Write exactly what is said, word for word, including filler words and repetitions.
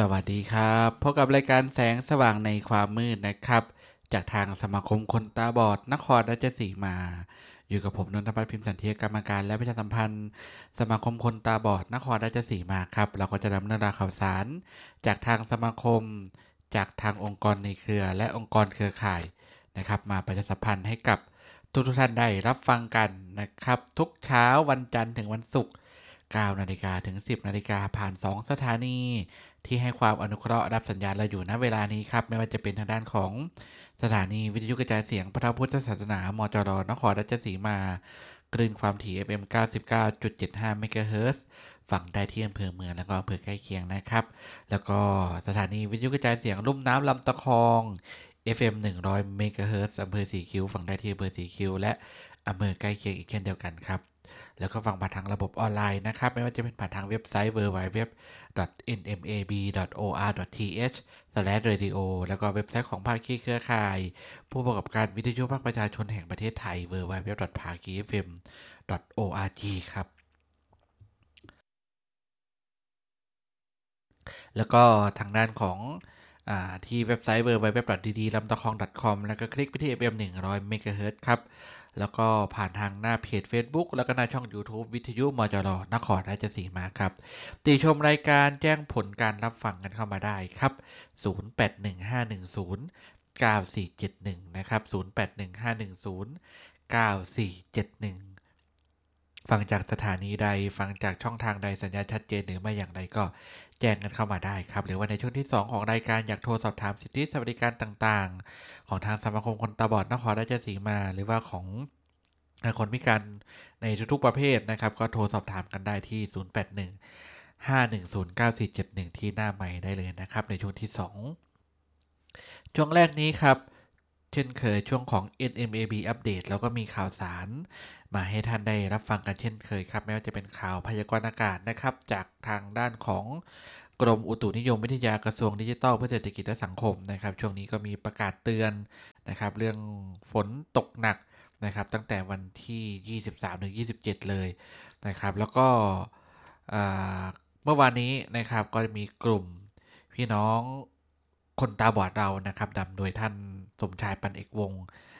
วัสดีครับพบกับรายการแสงสว่างในความมืดนะครับจากทางสมาคมคนตาบอดนครราชสีมาอยู่กับผมนนทพัฒน์พิมพ์สันเทียกรรมการและประชาสัมพันธ์สมาคมคนตาบอดนครราชสีมาครับเราก็จะนำเรื่องราวข่าวสารจากทางสมาคมจากทางองค์กรในเครือและองค์กรเครือข่ายนะครับมาประชาสัมพันธ์ให้กับทุกท่านได้รับฟังกันนะครับทุกเช้าวันจันทร์ถึงวันศุกร์เก้านาฬิกาถึงสิบนาฬิกาผ่านสองสถานีที่ให้ความอนุเคราะห์รับสัญญาณเราอยู่ณเวลานี้ครับไม่ว่าจะเป็นทางด้านของสถานีวิทยุกระจายเสียงพระพุทธศาสนามจรนครราชสีมากลืนความถี่ เอฟ เอ็ม เก้าสิบเก้าจุดเจ็ดห้า เมกะเฮิรตซ์ฝั่งใต้ที่อำเภอเมืองและก็อำเภอใกล้เคียงนะครับแล้วก็สถานีวิทยุกระจายเสียงลุ่มน้ำลำตะคอง เอฟ เอ็ม หนึ่งร้อย เมกะเฮิรตซ์อำเภอสีคิ้วฝั่งใต้ที่อำเภอสีคิ้วและอำเภอใกล้เคียงอีกเช่นเดียวกันครับแล้วก็ฟังผ่านทางระบบออนไลน์นะครับไม่ว่าจะเป็นผ่านทางเว็บไซต์ ดับเบิลยู ดับเบิลยู ดับเบิลยู ดอท เอ็น เอ็ม เอ บี ดอท โอ อาร์ ดอท ที เอช สแลช เรดิโอ แล้วก็เว็บไซต์ของภาคีเครือข่ายผู้ประกอบการวิทยุภาคประชาชนแห่งประเทศไทย ดับเบิลยู ดับเบิลยู ดับเบิลยู ดอท ภาคี เอฟ เอ็ม ดอท โอ อาร์ จี ครับแล้วก็ทางด้านของอาที่เว็บไซต์ ดับเบิลยู ดับเบิลยู ดับเบิลยู ดอท ดี ดี ลำตะคอง ดอท คอม แล้วก็คลิกไปที่ เอฟ เอ็ม หนึ่งร้อย เมกะเฮิรตซ์ ครับแล้วก็ผ่านทางหน้าเพจ Facebook แล้วก็หน้าช่อง YouTube วิทยุมจรนครราชสีมาครับติชมรายการแจ้งผลการรับฟังกันเข้ามาได้ครับศูนย์ แปด หนึ่ง ห้า หนึ่ง ศูนย์ เก้า สี่ เจ็ด หนึ่งนะครับศูนย์ แปด หนึ่ง ห้า หนึ่ง ศูนย์ เก้า สี่ เจ็ด หนึ่งฟังจากสถานีใดฟังจากช่องทางใดสัญญาณชัดเจนหรือไม่อย่างไรก็แจ้งกันเข้ามาได้ครับหรือว่าในช่วงที่สองของรายการอยากโทรสอบถามสิทธิสวัสดิการต่างๆของทางสมาคมคนตาบอดนครราชสีมาหรือว่าของคนพิการในทุกๆประเภทนะครับก็โทรสอบถามกันได้ที่ศูนย์ แปด หนึ่ง ห้า หนึ่ง ศูนย์ เก้า สี่ เจ็ด หนึ่งที่หน้าไมค์ได้เลยนะครับในช่วงที่สองช่วงแรกนี้ครับเช่นเคยช่วงของ เอ็น เอ็ม เอ บี อัปเดตแล้วก็มีข่าวสารมาให้ท่านได้รับฟังกันเช่นเคยครับไม่ว่าจะเป็นข่าวพยากรณ์อากาศนะครับจากทางด้านของกรมอุตุนิยมวิทยากระทรวงดิจิทัลเพื่อเศรษฐกิจและสังคมนะครับช่วงนี้ก็มีประกาศเตือนนะครับเรื่องฝนตกหนักนะครับตั้งแต่วันที่ ยี่สิบสามถึงยี่สิบเจ็ด เลยนะครับแล้วก็เมื่อวานนี้นะครับก็มีกลุ่มพี่น้องคนตาบอดเรานะครับนำโดยท่านสมชายปันเอกวงศ์